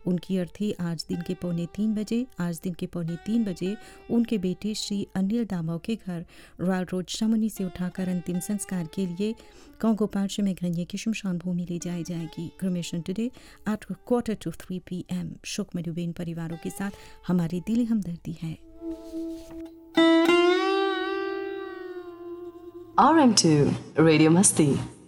उनकी अर्थी आज दिन के 3:15 बजे उनके बेटे श्री अनिल दामो के घर रॉयल रोड शमनी से उठाकर अंतिम संस्कार के लिए कांगो पार्श में घनिये की शमशान भूमि ले जाई जाएगी। Cremation today at 2:45 PM। शोक में डूबे इन परिवारों के साथ हमारी दिली हमदर्दी है। RM2 Radio Masti